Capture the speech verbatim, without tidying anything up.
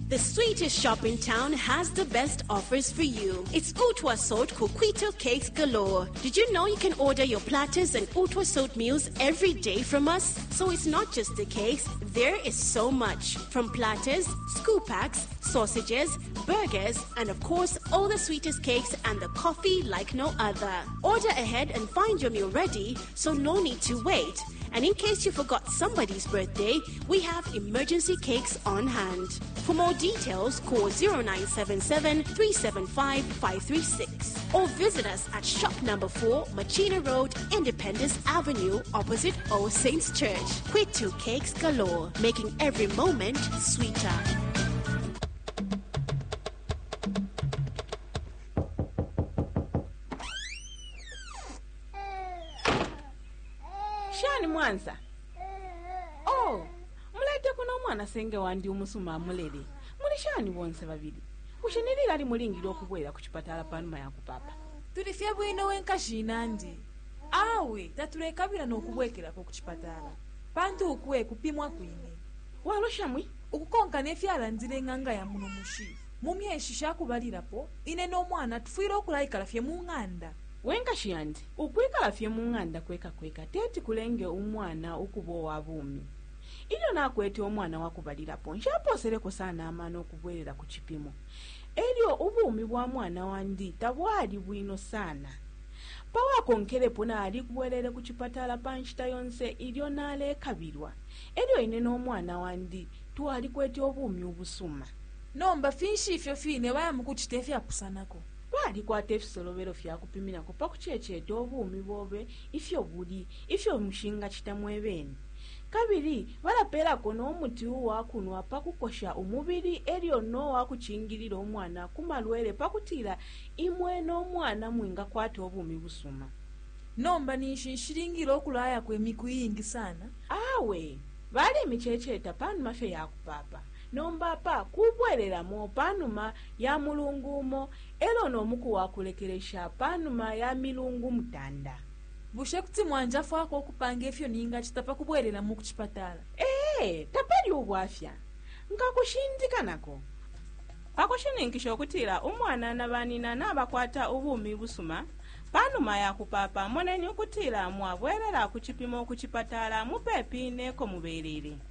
The sweetest shop in town has the best offers for you. It's Utwa Salt Coquito Cakes galore. Did you know you can order your platters and Utwa Salt meals every day from us? So it's not just the cakes, there is so much. From platters, scoop packs, sausages, burgers, and of course all the sweetest cakes and the coffee like no other. Order ahead and find your meal ready, so no need to wait. And in case you forgot somebody's birthday, we have emergency cakes on hand. For more details, call zero nine seven seven, three seven five, five three six or visit us at shop number four, Machina Road, Independence Avenue, opposite All Saints Church. Quito Cakes galore, making every moment sweeter. Shani Mwanza. Oh, mulete kuno mwana senge wandi umusuma amulere. Muli shani bonse babiri. Ushenirira ali mulingiro okubwera ku chipatala panuma ya kupapa. Tulifya bwino wenkashi nandi. Awe tatulekabira n'okubwekera ku chipatala. Pantu ukwe kupimwa kwine. Walo shamwi ukukonka nefyala nzire nganga ya muno mushi. Mumye eshisha kubalirapo ine n'omwana tufuira okulayikala fye mu nganda. Wenkashi yandi ukwikala fye mu nganda kweka kweka teti kulenge umwana ukubowa abumi. Ilyo nakwete omwana wakubalirapo nshaposereko sana amana okubwerera ku kipimo. Elyo ubumi bwa mwana wandi tabwali bwino sana. Pawa konkerepo naali kubwerere ku chipatala panchita yonse ilyo nalekabirwa. Elyo ine n'omwana wandi twali kwete obumi obusuma. Nomba finshi ifyo fine baya mukuchitefya kusanako. Bali kwate efisolobero fya kupimira ko pakuchechete obumi bobe ifyo buli ifyo mushinga chitamwebeni. Kabiri balapera kono omuti wakunwa pakukosha umubiri elyo no wakuchingirira omwana kumalwere pakutira imwe n'omwana mwinga kwate obumi busuma. Nomba nishinshilingiro okulaya kwe mikuyingi sana. Awe bali michecheta panu mafe yakupapa. Nomba pa kubwerera mo panuma ya mulungumo elo nomuku wakulekeresha panuma ya milungu mutanda. Bushe kuti mwanja fwako okupanga efyo ninga chitapa kubwerera mu kuchipatala. Eh, taperi ubwafya. Nkakushindikana Pakushiningisha okutira umwana nabanina nabakwata ubumi busuma panuma ya kupapa monenye okutira mwabwerera ku kipimo ku chipatala mupepine ko muberere.